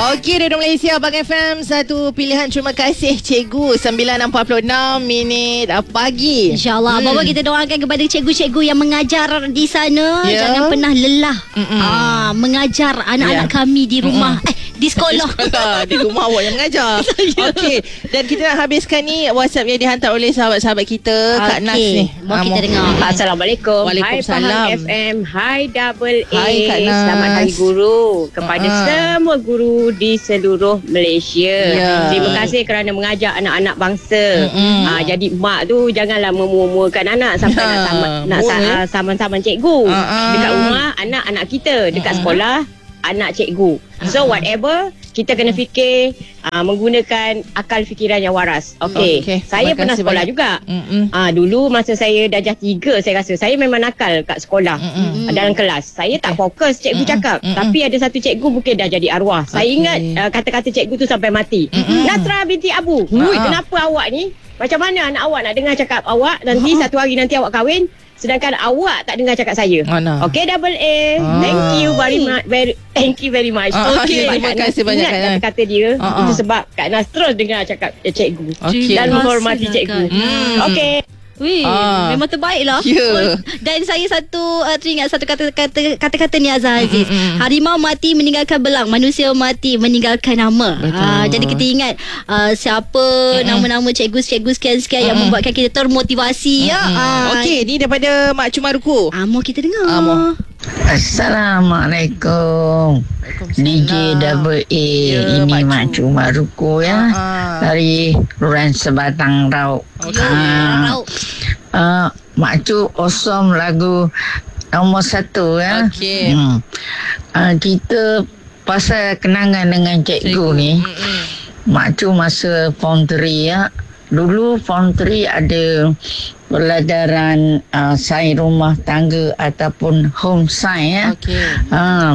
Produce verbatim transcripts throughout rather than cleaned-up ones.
Okey, Radio Malaysia, Abang F M, satu pilihan. Terima kasih Cikgu. sembilan empat puluh enam minit pagi. InsyaAllah. Hmm. Bapa kita doakan kepada cikgu-cikgu yang mengajar di sana. Yeah. Jangan pernah lelah ah, mengajar anak-anak yeah. kami di rumah. Mm-mm. Eh, di sekolah. Di sekolah. Di rumah awak yang mengajar. Okey. Dan kita nak habiskan ni WhatsApp yang dihantar oleh sahabat-sahabat kita. Okay. Kak Nas ni. Mau kita dengar. Assalamualaikum. Waalaikumsalam. Hai Pahang F M. Hai Double A. Hai Kak Nas. Selamat Hari Guru kepada uh-huh. semua guru di seluruh Malaysia. Yeah. Terima kasih kerana mengajar anak-anak bangsa. Mm-hmm. Ha, jadi mak tu janganlah memua-muakan anak sampai uh, nak saman, nak uh, saman-saman cikgu. Uh-uh. Dekat rumah anak-anak kita, dekat uh-uh. sekolah anak cikgu. So whatever, kita kena fikir uh, menggunakan akal fikiran yang waras. Okey. Okay. Saya pernah sekolah banyak. juga. Ah uh, dulu masa saya darjah tiga, saya rasa saya memang nakal kat sekolah. Mm-mm. Dalam kelas. Saya tak fokus cikgu Mm-mm. cakap. Mm-mm. Tapi ada satu cikgu mungkin dah jadi arwah. Okay. Saya ingat uh, kata-kata cikgu tu sampai mati. Mm-mm. Nasra binti Abu. Hui, kenapa awak ni? Macam mana anak awak nak dengar cakap awak nanti uh-huh. satu hari nanti awak kahwin, sedangkan awak tak dengar cakap saya. Mana? Okey, Double A. Ah. Thank you very much. Very, thank you very much. Ah, okay. Terima kasih banyak. Ingat kata-kata dia. Ah, itu sebab Kak Nas terus dengar cakap eh, cikgu. Okay. Dan menghormati cikgu. Hmm. Okey. Wih, ah. memang terbaik lah. Yeah. Dan saya satu uh, teringat satu kata-kata kata-kata ni Azhar Aziz. Mm-hmm. Harimau mati meninggalkan belang, manusia mati meninggalkan nama. Uh, jadi kita ingat uh, siapa mm-hmm. nama-nama cikgu-cikgu sekian-sekian mm-hmm. yang membuatkan kita termotivasi. Mm-hmm. Ya. Uh, Okey, ni daripada Mak Cumaruku. Ah, mau kita dengar. Ah, mau. Assalamualaikum D J Double A. Ya, ini Mak Cumaruku ya. Uh-huh. Dari Luran Sebatang Rauk. Okay. Uh, uh, Mak Cu awesome lagu nombor satu ya. Okay. Hmm. Uh, kita pasal kenangan dengan cikgu, cikgu. ni. Mm-hmm. Mak Cu masa form three ya. Dulu form three ada pelajaran uh, sains rumah tangga ataupun home science ya. Okay. Uh,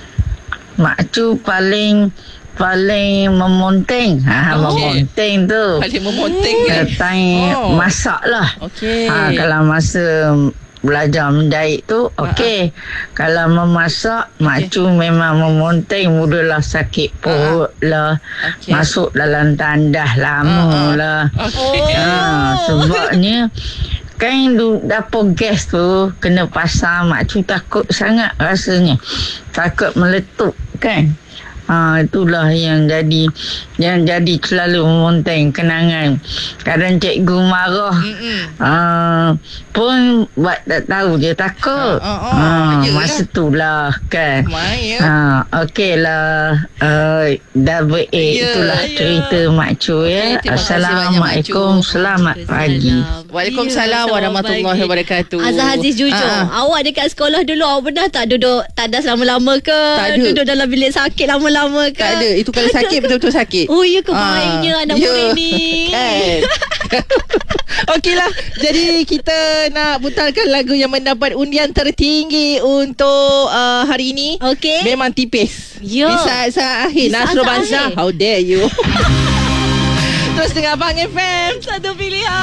Mak Cu paling paling memonteng. Ha, okay. memonteng tu. Paling memonteng ni. Tentang oh. masak lah. Okay. Ha, kalau masa belajar menjahit tu, okey. Uh-huh. Kalau memasak, okay. Mak Cu memang memonteng. Mulalah sakit perut uh-huh. lah. Okay. Masuk dalam tandas lama uh-huh. lah. Okay. Ha, sebabnya kan dapur gas tu kena pasang. Mak Cu takut sangat rasanya. Takut meletup kan. Ha, itulah yang jadi yang jadi selalu memonteng kenangan. Kadang cikgu marah uh, pun buat tak tahu dia takut. uh, uh, uh, ha, masa tu lah kan. Ha, okey lah uh, Double A. Yeah, itulah yeah. cerita Mak Cu ya. Okay, Assalamualaikum, selamat pagi. Waalaikumsalam warahmatullahi wabarakatuh. Azhar Aziz, jujur uh-huh. awak dekat sekolah dulu awak pernah tak duduk tandas lama-lama ke? Tak ada. Duduk dalam bilik sakit lama-lama ke? Tak ada. Itu kalau sakit betul-betul sakit. Oh ya ke baiknya uh, anak yeah. murid ni. Kan. Okeylah. Jadi kita nak putarkan lagu yang mendapat undian tertinggi untuk uh, hari ini. Okey. Memang tipis. Ya. Di saat-saat akhir. Nasrul Banzah. How dare you. Terus dengan Abang F M. Satu pilihan.